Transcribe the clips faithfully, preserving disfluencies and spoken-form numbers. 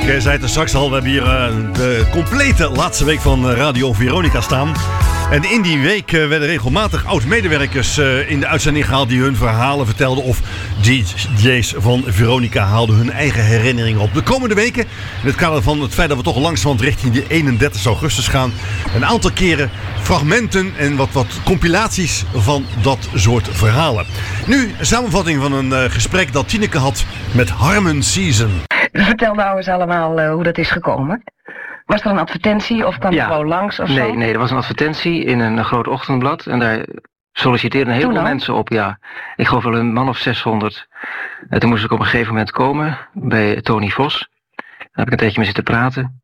Ik zei het er straks al, we hebben hier uh, de complete laatste week van Radio Veronica staan. En in die week uh, werden regelmatig oud-medewerkers uh, in de uitzending gehaald die hun verhalen vertelden. Of D J's van Veronica haalden hun eigen herinneringen op. De komende weken, in het kader van het feit dat we toch langzamerhand richting de eenendertigste augustus gaan, een aantal keren fragmenten en wat, wat compilaties van dat soort verhalen. Nu een samenvatting van een uh, gesprek dat Tineke had met Harmen Season. Vertel nou eens allemaal uh, hoe dat is gekomen. Was er een advertentie of kwam je ja. gewoon langs of nee, zo? Nee, er was een advertentie in een groot ochtendblad en daar solliciteerden heel veel mensen op. Ja, ik geloof wel een man of zeshonderd. En toen moest ik op een gegeven moment komen bij Tony Vos. Daar heb ik een tijdje mee zitten praten.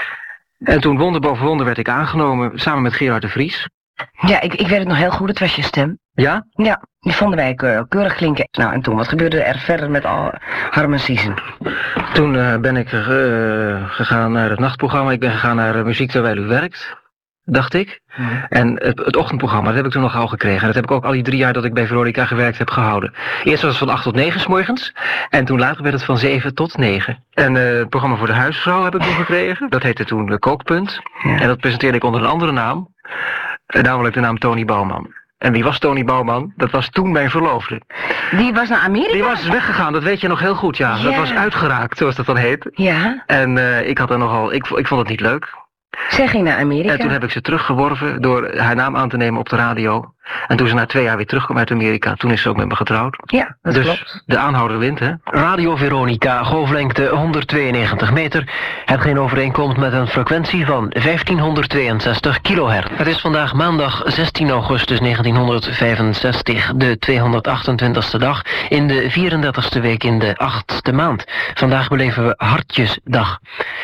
En toen wonder boven wonder werd ik aangenomen samen met Gerard de Vries. Ja, ik, ik weet het nog heel goed, het was je stem. Ja? Ja, die vonden wij keurig, keurig klinken. Nou, en toen, wat gebeurde er verder met al Harmen Season? Toen uh, ben ik uh, gegaan naar het nachtprogramma. Ik ben gegaan naar uh, Muziek Terwijl U Werkt, dacht ik. Hmm. En het, het ochtendprogramma, dat heb ik toen nog al gekregen. En dat heb ik ook al die drie jaar dat ik bij Veronica gewerkt heb gehouden. Eerst was het van acht tot negen 's morgens. En toen later werd het van zeven tot negen. En uh, het programma voor de huisvrouw heb ik toen gekregen. Dat heette toen de Kookpunt. Ja. En dat presenteerde ik onder een andere naam. Namelijk de naam Tony Bouwman. En wie was Tony Bouwman? Dat was toen mijn verloofde. Die was naar Amerika? Die was weggegaan, dat weet je nog heel goed, ja. ja. Dat was uitgeraakt, zoals dat dan heet. Ja. En uh, ik had er nogal, ik, ik vond het niet leuk. Zij ging naar Amerika? En toen heb ik ze teruggeworven door haar naam aan te nemen op de radio. En toen ze na twee jaar weer terugkwam uit Amerika, toen is ze ook met me getrouwd. Ja, dat dus klopt. De aanhouder wint, hè? Radio Veronica, golflengte honderdtweeënnegentig meter. Hetgeen overeenkomt met een frequentie van vijftienhonderdtweeënzestig kilohertz. Het is vandaag maandag zestien augustus negentienhonderdvijfenzestig, de tweehonderdachtentwintigste dag in de vierendertigste week in de achtste maand. Vandaag beleven we Hartjesdag.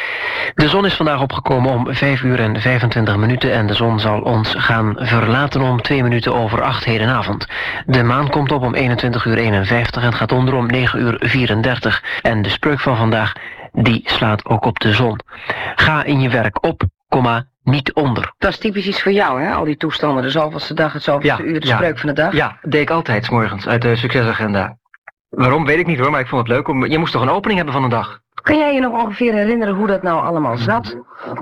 De zon is vandaag opgekomen om vijf uur en vijfentwintig minuten en de zon zal ons gaan verlaten om twee minuten over acht hedenavond. De maan komt op om eenentwintig uur eenenvijftig en gaat onder om negen uur vierendertig. En de spreuk van vandaag, die slaat ook op de zon. Ga in je werk op, komma, niet onder. Dat is typisch iets voor jou, hè? Al die toestanden, de zoveelste dag, het zoveelste ja, uur, de ja. spreuk van de dag. Ja, deed ik altijd 's morgens uit de succesagenda. Waarom, weet ik niet hoor, maar ik vond het leuk. Om, je moest toch een opening hebben van een dag? Kan jij je nog ongeveer herinneren hoe dat nou allemaal zat?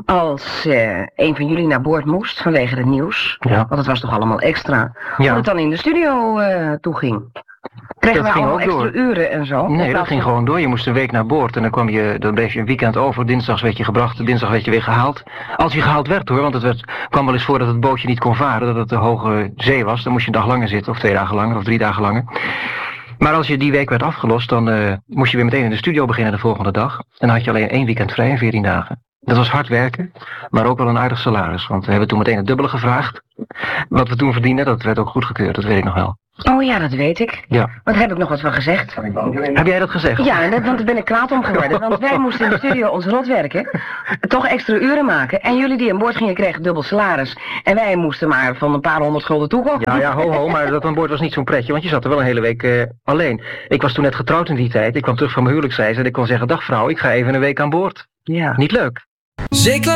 Als uh, een van jullie naar boord moest vanwege het nieuws. Ja. Want het was toch allemaal extra. Ja. Hoe het dan in de studio uh, toe ging. Kregen we allemaal extra door. uren en zo? Nee, dat ging gewoon door. Je moest een week naar boord en dan, kwam je, dan bleef je een weekend over. Dinsdags werd je gebracht, dinsdag werd je weer gehaald. Als je gehaald werd hoor, want het werd, kwam wel eens voor dat het bootje niet kon varen. Dat het de hoge zee was. Dan moest je een dag langer zitten, of twee dagen langer, of drie dagen langer. Maar als je die week werd afgelost, dan uh, moest je weer meteen in de studio beginnen de volgende dag. En dan had je alleen één weekend vrij, veertien dagen. Dat was hard werken, maar ook wel een aardig salaris. Want we hebben toen meteen het dubbele gevraagd. Wat we toen verdienden, dat werd ook goedgekeurd, dat weet ik nog wel. Oh ja, dat weet ik. Ja. Want daar heb ik nog wat van gezegd. Heb jij dat gezegd? Ja, want daar ben ik kwaad om geworden. Want wij moesten in de studio ons rot werken. Toch extra uren maken. En jullie die aan boord gingen kregen dubbel salaris. En wij moesten maar van een paar honderd gulden toekomen. Ja, ja, ho, ho. Maar dat aan boord was niet zo'n pretje. Want je zat er wel een hele week uh, alleen. Ik was toen net getrouwd in die tijd. Ik kwam terug van mijn huwelijksreis. En ik kon zeggen, dag vrouw, ik ga even een week aan boord. Ja. Niet leuk. Zeker.